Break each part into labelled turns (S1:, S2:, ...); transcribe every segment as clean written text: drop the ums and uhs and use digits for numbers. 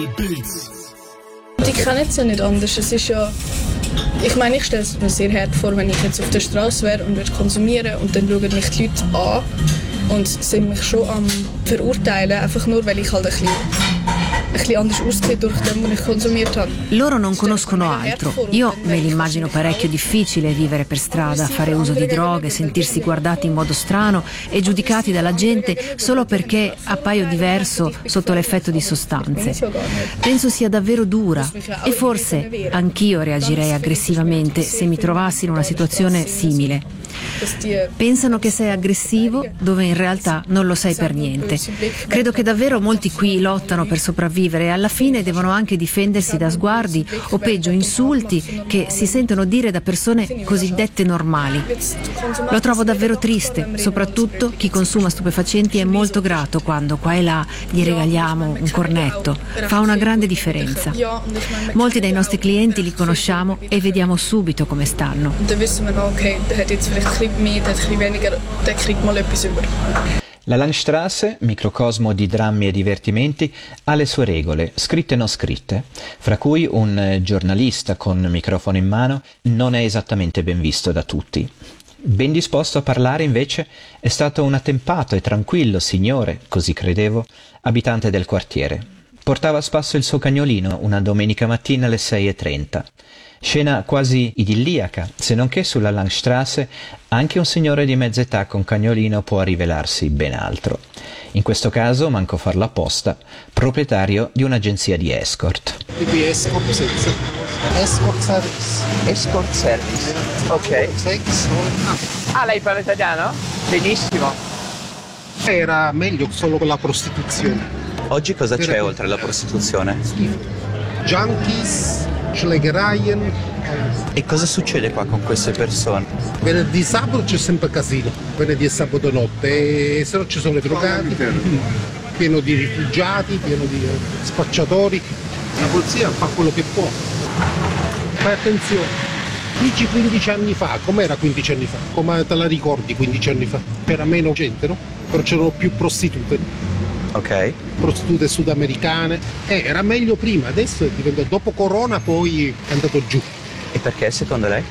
S1: Die kennen es ja nicht anders. Es ist ja, ich meine, ich stelle es mir sehr hart vor, wenn ich jetzt auf der Straße wäre und würde konsumieren und dann schauen mich die Leute an und sind mich schon am verurteilen, einfach nur, weil ich halt ein bisschen anders aussehe durch dem, was ich konsumiert habe.
S2: Loro non conoscono altro. Io me l'immagino parecchio difficile vivere per strada, fare uso di droghe, sentirsi guardati in modo strano e giudicati dalla gente solo perché appaio diverso sotto l'effetto di sostanze. Penso sia davvero dura e forse anch'io reagirei aggressivamente se mi trovassi in una situazione simile. Pensano che sei aggressivo dove in realtà non lo sei per niente. Credo che davvero molti qui lottano per sopravvivere e alla fine devono anche difendersi da sguardi o peggio insulti che si sentono dire da persone cosiddette normali. Lo trovo davvero triste, soprattutto chi consuma stupefacenti è molto grato quando qua e là gli regaliamo un cornetto. Fa una grande differenza. Molti dei nostri clienti li conosciamo e vediamo subito come stanno.
S3: La Langstrasse, microcosmo di drammi e divertimenti, ha le sue regole, scritte e non scritte, fra cui un giornalista con microfono in mano non è esattamente ben visto da tutti. Ben disposto a parlare, invece, è stato un attempato e tranquillo signore, così credevo, abitante del quartiere. Portava a spasso il suo cagnolino una domenica mattina alle 6:30. Scena quasi idilliaca, se non che sulla Langstrasse anche un signore di mezza età con cagnolino può rivelarsi ben altro. In questo caso, manco farlo apposta, proprietario di un'agenzia di escort.
S4: Escort service. Escort service. Ok. Ah, lei parla italiano? Benissimo.
S5: Era meglio solo con la prostituzione.
S3: Oggi cosa c'è oltre alla prostituzione?
S5: Junkies, Schlägereien.
S3: E cosa succede qua con queste persone?
S5: Venerdì e sabato c'è sempre casino, venerdì e sabato notte, e se no ci sono i drogati, pieno di rifugiati, pieno di spacciatori. La polizia fa quello che può. Fai attenzione. 10-15 anni fa, com'era 15 anni fa? Come te la ricordi 15 anni fa? C'era meno gente, no? Però c'erano più prostitute.
S3: Ok.
S5: Prostitute sudamericane. Era meglio prima, adesso è diventato, dopo Corona poi è andato giù.
S3: E perché secondo lei?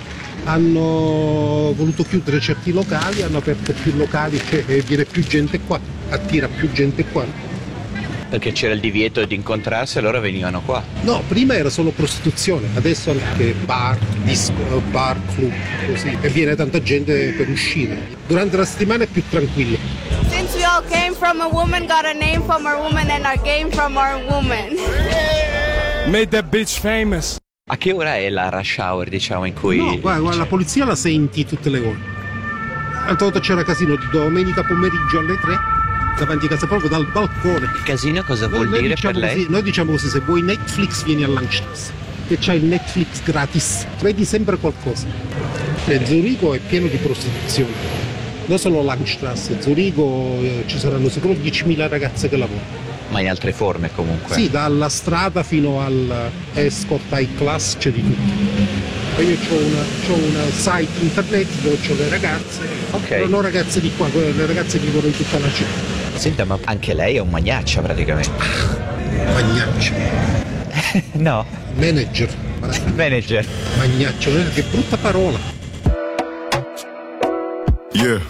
S5: Hanno voluto chiudere certi locali, hanno aperto più locali, cioè viene più gente qua, attira più gente qua.
S3: Perché c'era il divieto di incontrarsi e allora venivano qua?
S5: No, prima era solo prostituzione, adesso anche bar, disco, bar, club, così. E viene tanta gente per uscire. Durante la settimana è più tranquillo.
S6: Since we all came from a woman, got a name from our woman and our game from our woman.
S7: Made that bitch famous.
S3: A che ora è la rush hour, diciamo, in cui...
S5: No, guarda, la polizia la senti tutte le ore. L'altra volta c'era casino di domenica pomeriggio alle 3, davanti a casa proprio dal balcone.
S3: Il casino cosa vuol dire
S5: diciamo
S3: per lei?
S5: Così, noi diciamo così, se vuoi Netflix vieni a Langstrasse, che c'hai il Netflix gratis, vedi sempre qualcosa. E Zurigo è pieno di prostituzione, non solo Langstrasse, Zurigo ci saranno sicuro 10.000 ragazze che lavorano.
S3: Ma in altre forme comunque?
S5: Sì, dalla strada fino all'escort, ai class, c'è di tutto. Io ho una site internet dove ho le ragazze, non ho ragazze di qua, le ragazze vivono in tutta la città.
S3: Senta, ma anche lei è un magnaccia praticamente.
S5: Magnaccia?
S3: No.
S5: Manager.
S3: Manager.
S5: Magnaccia, che brutta parola.
S7: Yeah.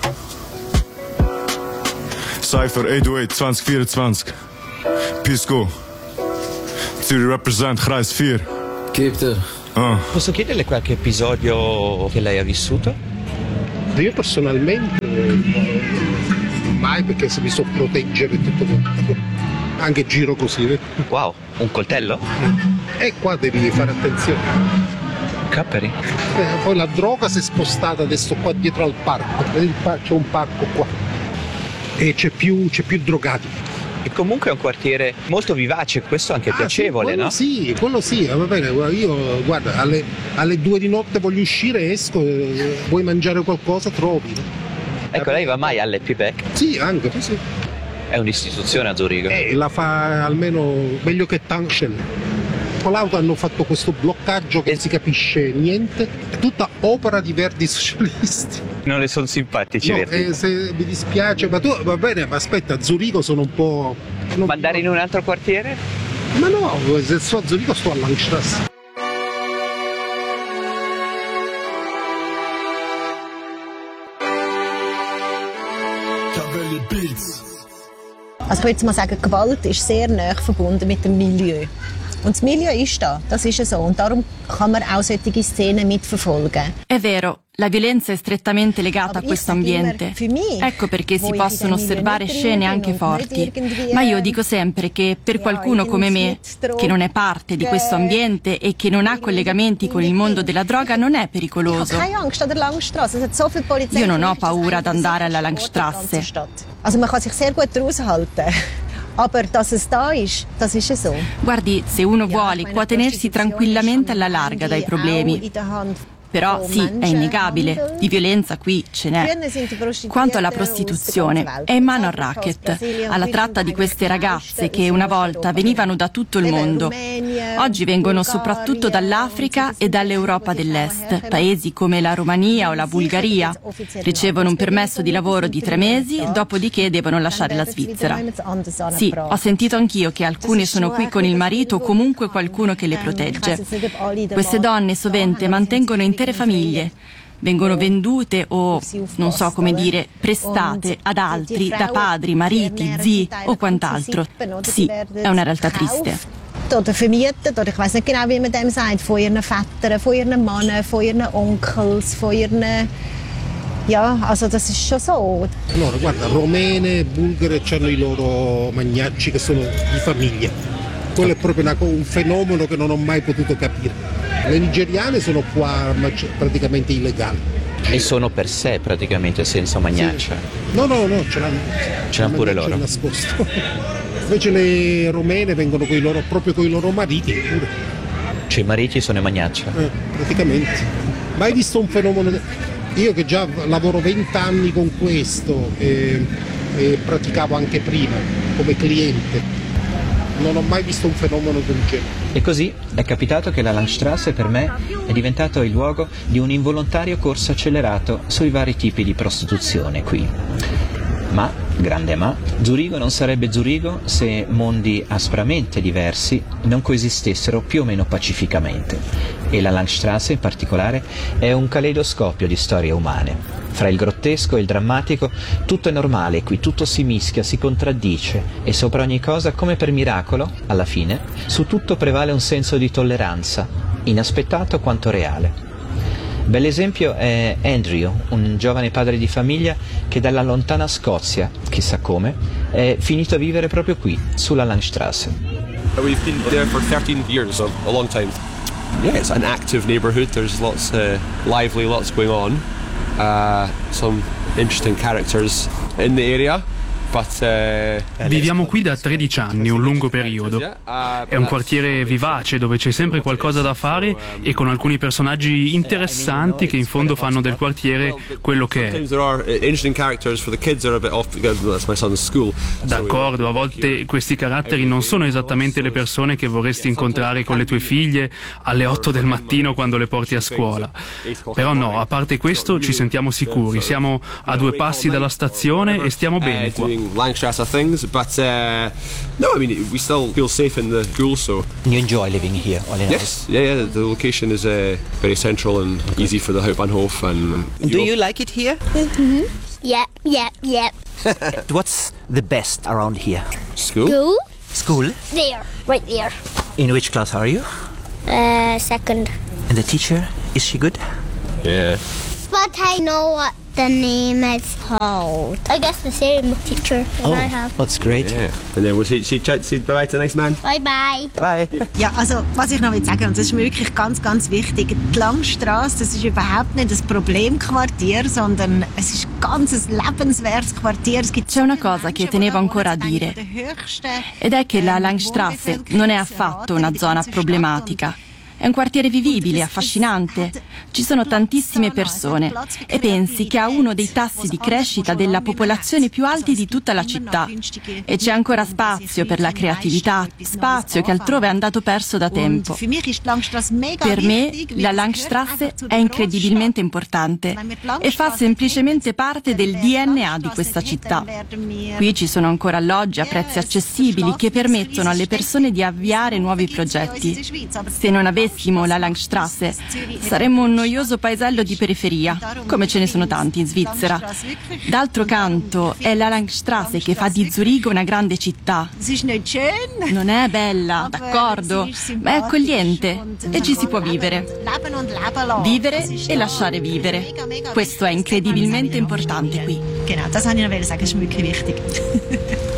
S7: Cypher 808 2024. Pisco. Zurich represent Kreis 4.
S8: Keep
S3: Posso chiederle qualche episodio che lei ha vissuto?
S5: Io personalmente mai, perché se mi so proteggere e tutto quanto. Anche giro così.
S3: Wow, un coltello?
S5: E qua devi fare attenzione.
S3: Capperi?
S5: Poi la droga si è spostata adesso qua dietro al parco. C'è un parco qua. E c'è più drogati.
S3: E comunque è un quartiere molto vivace, questo anche piacevole,
S5: sì,
S3: no?
S5: Quello sì, va bene. Io, guarda, alle 2 di notte voglio uscire, esco, vuoi mangiare qualcosa, trovi.
S3: Ecco, lei va mai all'Happy Back?
S5: Sì, anche così.
S3: È un'istituzione a Zurigo.
S5: La fa almeno meglio che Tankshell. Con l'auto hanno fatto questo bloccaggio che non si capisce niente, è tutta opera di verdi socialisti.
S3: Non le sono simpatici,
S5: no, se mi dispiace, ma tu va bene, ma aspetta, a Zurigo sono un po'...
S3: Ma andare in un altro quartiere?
S5: Ma no, se sto a Zurigo sto a Langstrasse.
S8: Also ich würde mal sagen, Gewalt ist sehr nah verbunden mit dem Milieu. Und das Milieu ist da, das ist so. Und darum kann man auch solche Szenen mitverfolgen.
S9: È vero, la violenza è strettamente legata a questo ambiente. Ecco perché si possono osservare scene anche forti. Ma io dico sempre che per qualcuno come me, che non è parte di questo ambiente e che non ha collegamenti con il mondo della droga, non è pericoloso. Io non ho paura ad andare alla Langstrasse.
S8: Also man kann sich sehr gut raushalten. Aber dass es da ist, das ist so.
S9: Guardi, se uno vuole può tenersi tranquillamente alla larga dai problemi. Però sì, è innegabile, di violenza qui ce n'è. Quanto alla prostituzione, è in mano al racket, alla tratta di queste ragazze che una volta venivano da tutto il mondo. Oggi vengono soprattutto dall'Africa e dall'Europa dell'Est, paesi come la Romania o la Bulgaria. Ricevono un permesso di lavoro di 3 mesi, dopodiché devono lasciare la Svizzera. Sì, ho sentito anch'io che alcune sono qui con il marito o comunque qualcuno che le protegge. Queste donne sovente mantengono intere famiglie, vengono vendute o, non so come dire, prestate ad altri da padri, mariti, zii o quant'altro. Sì, è una realtà triste.
S8: Oder vermietet, oder ich weiß nicht genau, wie man dem sagt, von ihren Vätern, von ihren Männern, von ihren Onkels, von ihren... Ja, also das ist schon so.
S5: Allora, guarda, romene, bulgare hanno i loro magnacci che sono di famiglia. Quello è proprio un fenomeno che non ho mai potuto capire. Le nigeriane sono qua praticamente illegali.
S3: E sono per sé praticamente senza magnaccia?
S5: Sì. No, ce l'hanno
S3: pure loro.
S5: Nascosto. Invece le romene vengono proprio con i loro mariti pure.
S3: Cioè i mariti sono in magnaccia?
S5: Praticamente. Mai visto un fenomeno... Io che già lavoro 20 anni con questo e praticavo anche prima come cliente. Non ho mai visto un fenomeno del genere.
S3: E così è capitato che la Langstrasse per me è diventato il luogo di un involontario corso accelerato sui vari tipi di prostituzione qui. Ma, grande ma, Zurigo non sarebbe Zurigo se mondi aspramente diversi non coesistessero più o meno pacificamente. E la Langstrasse in particolare è un caleidoscopio di storie umane. Fra il grottesco e il drammatico tutto è normale, qui tutto si mischia, si contraddice e sopra ogni cosa, come per miracolo, alla fine, su tutto prevale un senso di tolleranza, inaspettato quanto reale. Bell'esempio è Andrew, un giovane padre di famiglia che dalla lontana Scozia, chissà come, è finito a vivere proprio qui, sulla Langstrasse.
S10: We've been there for 13 years, a long time. Yeah, it's an active neighborhood, there's lots lively, lots going on. Some interesting characters in the area.
S11: Viviamo qui da 13 anni, un lungo periodo. È un quartiere vivace dove c'è sempre qualcosa da fare e con alcuni personaggi interessanti che in fondo fanno del quartiere quello che è. D'accordo, a volte questi caratteri non sono esattamente le persone che vorresti incontrare con le tue figlie alle 8 del mattino quando le porti a scuola. Però no, a parte questo ci sentiamo sicuri, siamo a 2 passi dalla stazione e stiamo bene qua.
S10: Langstrasse things, but no, I mean we still feel safe in the school. So
S3: you enjoy living here?
S10: Yes, yeah. The location is very central and easy for the Hauptbahnhof. And
S3: do you like it here?
S6: Mm-hmm. Yeah.
S3: What's the best around here?
S10: School.
S3: School?
S6: There, right there.
S3: In which class are you?
S6: Second.
S3: And the teacher, is she good?
S10: Yeah.
S6: But I know what the name is called. I guess the same teacher that I have.
S3: That's great.
S10: Yeah. And then we'll say bye to the next man.
S6: Bye.
S3: Bye.
S8: Ja, also was ich noch will sagen, und das ist mir wirklich ganz, ganz wichtig, die Langstrasse, das ist überhaupt nicht das Problemquartier, sondern es ist ganz ein lebenswertes Quartier.
S9: C'è una cosa che tenevo ancora a dire, ed è che la Langstrasse non è affatto una zona problematica. È un quartiere vivibile, affascinante. Ci sono tantissime persone e pensi che ha uno dei tassi di crescita della popolazione più alti di tutta la città. E c'è ancora spazio per la creatività, spazio che altrove è andato perso da tempo. Per me la Langstrasse è incredibilmente importante e fa semplicemente parte del DNA di questa città. Qui ci sono ancora alloggi a prezzi accessibili che permettono alle persone di avviare nuovi progetti. Se non avessimo la Langstrasse, saremmo un noioso paesello di periferia, come ce ne sono tanti in Svizzera. D'altro canto, è la Langstrasse che fa di Zurigo una grande città. Non è bella, d'accordo, ma è accogliente e ci si può vivere. Vivere e lasciare vivere. Questo è incredibilmente importante qui.
S8: Genau, das wollte ich noch sagen, ist wirklich wichtig.